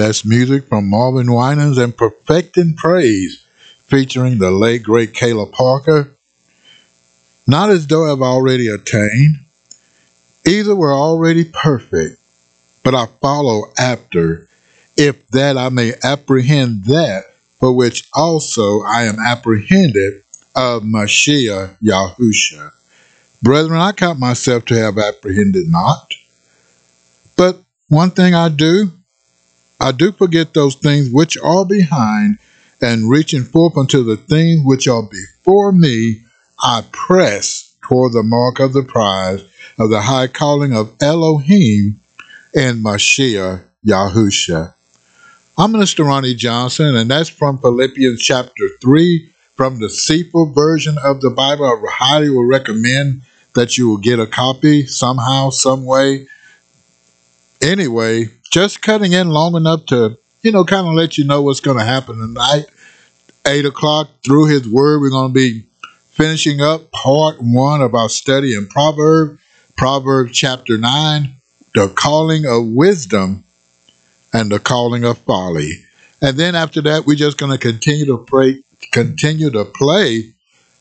That's music from Marvin Winans and Perfecting Praise, featuring the late great Kayla Parker. Not as though I've already attained, either we're already perfect, but I follow after, if that I may apprehend that for which also I am apprehended of Mashiach Yahusha. Brethren, I count myself to have apprehended not. But one thing I do forget those things which are behind, and reaching forth unto the things which are before me, I press toward the mark of the prize of the high calling of Elohim in Mashiach Yahusha. I'm Minister Ronnie Johnson, and that's from Philippians chapter 3, from the Sefer version of the Bible. I highly will recommend that you will get a copy somehow, some way. Anyway, just cutting in long enough to, kind of let you know what's going to happen tonight. 8 o'clock, through his word, we're going to be finishing up part 1 of our study in Proverbs chapter 9, the calling of wisdom and the calling of folly. And then after that, we're just going to continue to play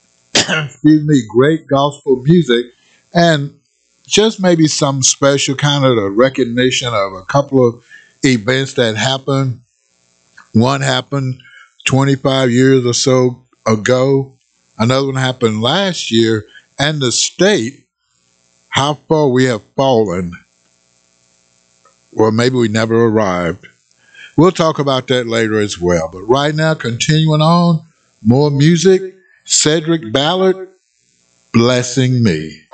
great gospel music, and just maybe some special kind of a recognition of a couple of events that happened. One happened 25 years or so ago. Another one happened last year, and the state, how far we have fallen. Well, maybe we never arrived. We'll talk about that later as well. But right now, continuing on, more music, Cedric Ballard, Blessing Me.